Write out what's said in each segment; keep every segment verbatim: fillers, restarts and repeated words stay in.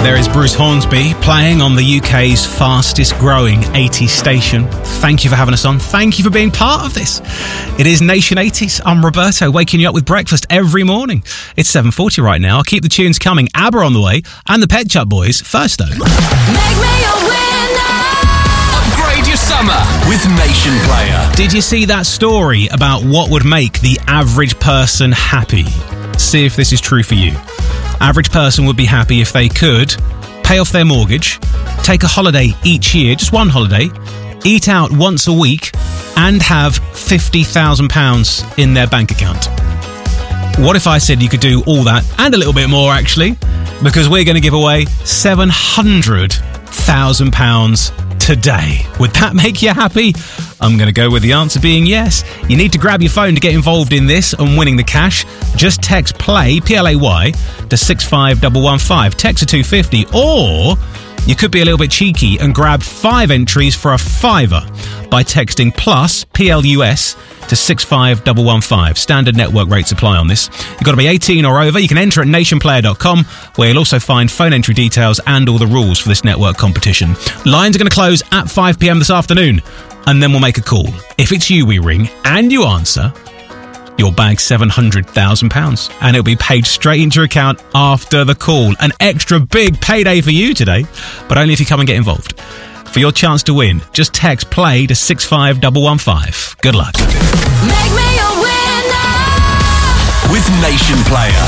There is Bruce Hornsby playing on the U K's fastest growing eighties station. Thank you for having us on. Thank you for being part of this. It is Nation eighties. I'm Roberto, waking you up with breakfast every morning. It's seven forty right now. I'll keep the tunes coming. ABBA on the way and the Pet Shop Boys first though. Make me a winner. Upgrade your summer with Nation Player. Did you see that story about what would make the average person happy? See if this is true for you. Average person would be happy if they could pay off their mortgage, take a holiday each year, just one holiday, eat out once a week, and have fifty thousand pounds in their bank account. What if I said you could do all that and a little bit more, actually? Because we're going to give away seven hundred thousand pounds today. Would that make you happy? I'm going to go with the answer being yes. You need to grab your phone to get involved in this and winning the cash. Just text PLAY, P L A Y, to six five one one five. Text to two fifty, or you could be a little bit cheeky and grab five entries for a fiver by texting plus, P L U S, to six five one one five. Standard network rates apply on this. You've got to be eighteen or over. You can enter at nation player dot com, where you'll also find phone entry details and all the rules for this network competition. Lines are going to close at five p.m. this afternoon, and then we'll make a call. If it's you we ring and you answer, you'll bag seven hundred thousand pounds, and it'll be paid straight into your account after the call. An extra big payday for you today, but only if you come and get involved. For your chance to win, just text PLAY to six five one one five. Good luck. Make me a winner with Nation Player.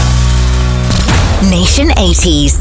Nation eighties.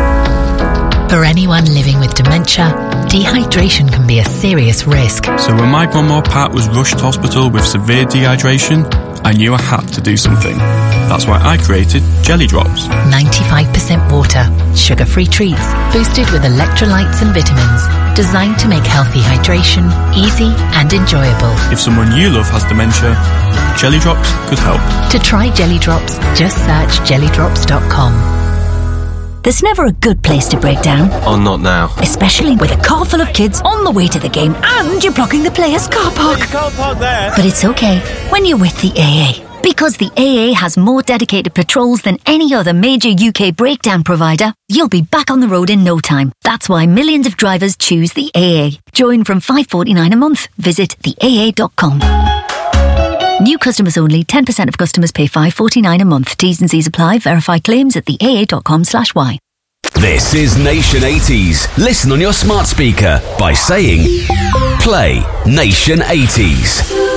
For anyone living with dementia, dehydration can be a serious risk. So when my grandma Pat was rushed to hospital with severe dehydration, I knew I had to do something. That's why I created Jelly Drops. ninety-five percent water, sugar-free treats, boosted with electrolytes and vitamins, designed to make healthy hydration easy and enjoyable. If someone you love has dementia, Jelly Drops could help. To try Jelly Drops, just search jelly drops dot com. There's never a good place to break down. Oh, not now. Especially with a car full of kids on the way to the game and you're blocking the players' car park. You can't park there. But it's okay when you're with the A A. Because the A A has more dedicated patrols than any other major U K breakdown provider, you'll be back on the road in no time. That's why millions of drivers choose the A A. Join from five pounds forty-nine a month. Visit the A A dot com. New customers only. ten percent of customers pay five pounds forty-nine a month. T's and C's apply. Verify claims at the A A dot com slash Y. This is Nation eighties. Listen on your smart speaker by saying Play Nation eighties.